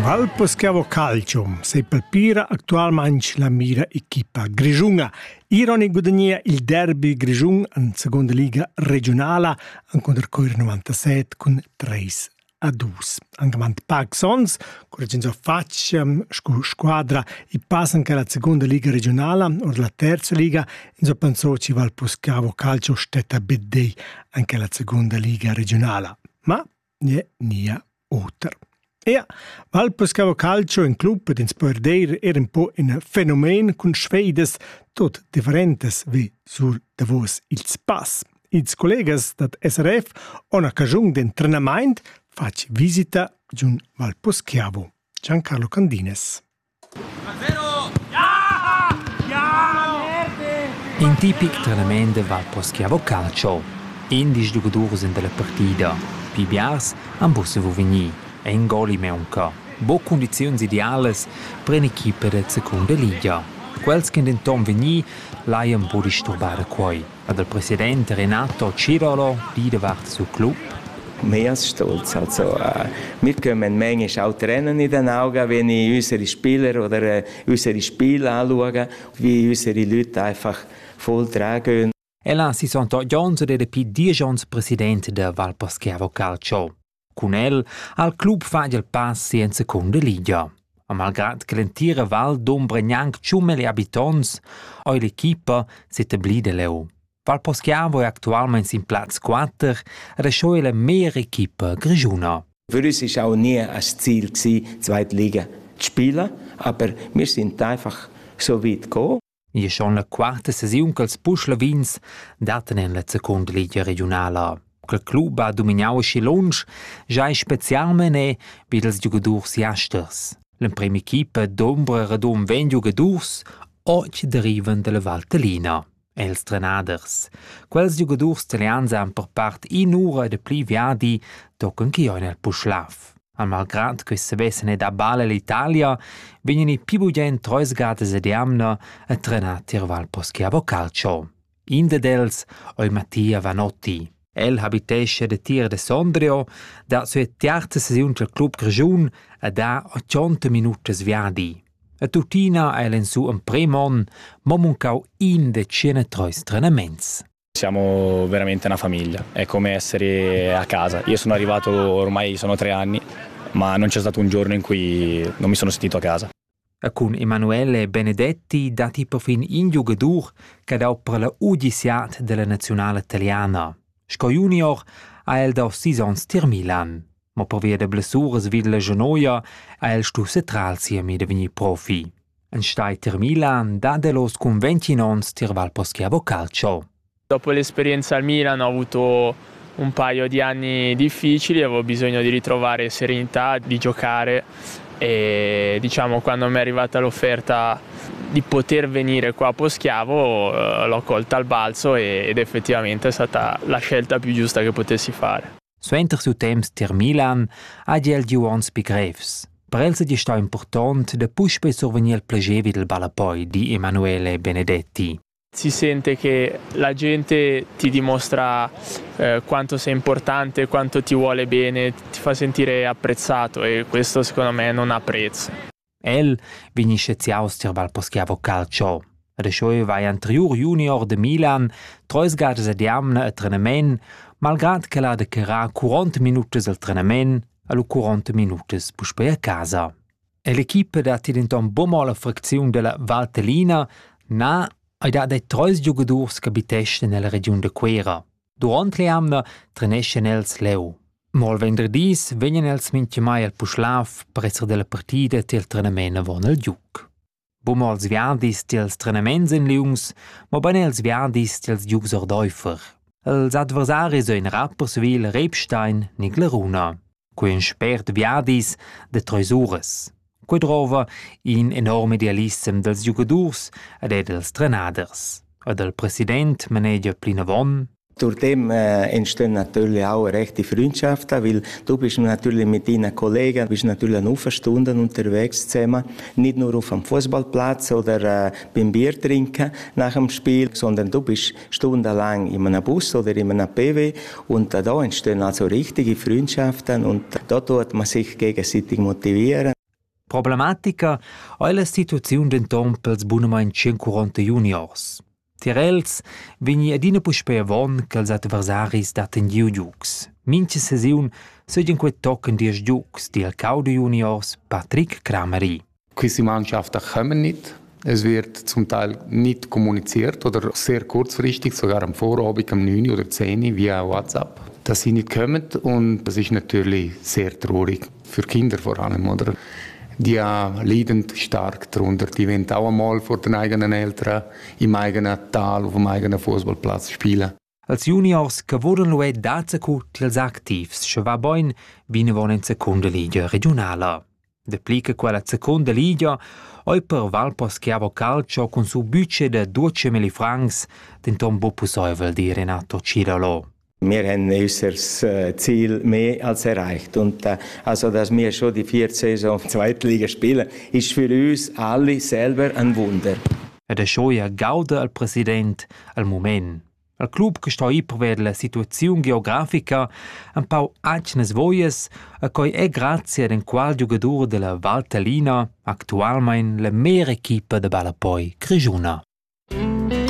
Val Poschiavo Calcio si palpira actualmente la mira equipa grigiunga. Ironi guadagnia il derby grigiung in seconda liga regionale contro Coir 97 con 3-2. Anche Pag Sons, correggenza faccia, squadra e passa anche alla seconda liga regionale o la terza liga, in pensò ci Val Poschiavo Calcio stetta bedei anche alla seconda liga regionale. Ma nie oter. Ja, Val Poschiavo Calcio in club ed in spordeir era un po' un fenomen con sveides tot differentes wie sur davos ils pass. Ils collegas dat SRF on occasiun d'entrenament fac visita giun Val Poschiavo. Giancarlo Candines. In tipic trenament de Val Poschiavo Calcio. Indis giocadors in della partida. Pi biars am busse vo vegni. En goli meunca. Bo condizioni ideales per un'equipa de seconda liga. Quels che denton vegni lai un po' disturbare quai. Ad il presidente Renato Cirolo die wart sul club. Mehr als stolz. Also, wir können manchmal auch Tränen in den Augen, wenn ich unsere Spieler oder unsere Spiele anschaue, wie unsere Leute einfach voll tragen. Ella si sont oggi de pi 10 ans presidente de Val Poschiavo Calcio. Con el, al club fa il passi in seconda liga. A malgrad che l'entira Val d'ombra gnanc ciumeli abitons, oi l'equipa si tablide leu. Val Poschiavo è attualmente in Platz 4 ed è schon la mehr equipa grigiuna. Für uns war auch nie ein Ziel, zweite Liga zu spielen, aber wir sind einfach so weit gekommen. È schon la quarta sessione che els Puschlevins daten in la seconda liga regionale. Il club ha dominato Schilunsch, già specialmente per i giocatori jasters. La prima equipa d'ombra radom 20 giocatori oggi derivano dalla Valtellina. Els trenaders. Quels giocatori italiani hanno per parte in ora de pli viadi toccano che io nel Puschlaf. Al malgrad che se vessene da balle l'Italia, vengono più bugen 3 gades ed amna a trenati a Val Poschiavo Calcio. Inde dels oi Mattia Vanotti. El habitesce de tir de Sondrio, da sua terza sessione del club Grigiun a da 80 minuti sviadi. A tutina el in su un premon, ma mancau in de 103 trenaments. Siamo veramente una famiglia, è come essere a casa. Io sono arrivato ormai sono 3 anni, ma non c'è stato un giorno in cui non mi sono sentito a casa. Con Emanuele Benedetti dati perfin in giocadur che da per la udisiat della nazionale italiana. Sco junior ha el da 6 ans tir Milan, ma per via de blessures vid la genoia ha el stu centralsia mi deveni profi. En stai tir Milan da de los con 20 ans tir Val Poschiavo Calcio. Dopo l'esperienza al Milan ho avuto un paio di anni difficili, avevo bisogno di ritrovare serenità, di giocare e diciamo quando mi è arrivata l'offerta di poter venire qua a Poschiavo l'ho colta al balzo ed effettivamente è stata la scelta più giusta che potessi fare. Suenter su temps tir Milan ha gel giuans begreifs. Per el se sta important de puspe survenir il plagevi del balapoi di Emanuele Benedetti. Si sente che la gente ti dimostra quanto sei importante, quanto ti vuole bene, ti fa sentire apprezzato e questo secondo me non ha prezzo. El vinisce ziaus tir Val Poschiavo Calcio. Adesso vai anterior junior de Milan, 3 gades a diamna a trenament, malgrad che l'ha de carà 40 minutos al trenament, allo 40 minutos puspe a casa. E l'equipe da tidenton bomo la frazione della Valtellina, na ha dei 3 giocatori che abitesce nella regione de Quera. Durante le amna trenesce els leu. Mol vendredis vengono els minchimai al Puschlaf per essere della partita til trenament avon al giuc. Bom els viadis tils trenaments in liungs, ma ben els viadis tils giucs ordäufer. Els adversaris in Rapperswil, Rebstein, Nigleruna. Quei spert viadis de 3 ures. Quei trova in enorme idealism dels giocadors ed dels trenaders. Ed el president manegia Plinavon. Durch dem entstehen natürlich auch rechte Freundschaften, weil du bist natürlich mit deinen Kollegen bist natürlich eine Stunden unterwegs zusammen, nicht nur auf dem Fußballplatz oder beim Bier trinken nach dem Spiel, sondern du bist stundenlang in einem Bus oder in einem PW und da entstehen also richtige Freundschaften und da tut man sich gegenseitig motivieren. Problematica è la situazione denton pels bunamein 140 juniors. Tirels vegni adina puspea von che els adversaris daten giugiucs. Minche sesiun sögen quei tocken dies giucs, die Alcaude Juniors Patrick Krameri. Gewisse Mannschaften kommen nicht. Es wird zum Teil nicht kommuniziert oder sehr kurzfristig, sogar am Vorabend, um 9 oder 10 via WhatsApp, dass sie nicht kommen. Und das ist natürlich sehr traurig, für Kinder vor allem. Oder? Die leiden stark darunter. Die wollen auch einmal vor den eigenen Eltern im eigenen Tal, auf dem eigenen Fußballplatz spielen. Als Juniors che volen lo è daza curti als activs, che va boin, vine von in seconda liga regionala. Deplica quella seconda liga, oi per Valposchiavo Calcio con su budget de 200.000 francs, denton Bopusäuvel di Renato Cirolo. Wir haben unser Ziel mehr als erreicht. Und also, dass wir schon die 4. Saison in der zweiten Liga spielen, ist für uns alle selber ein Wunder. Ed è scioia gauda al president al moment. Al club che sta per la situazione geografica un po' acnes voies a cui è grazie ad un qual giocatore della Valtellina attualmente la mera equipa de Balapoi Grigiuna.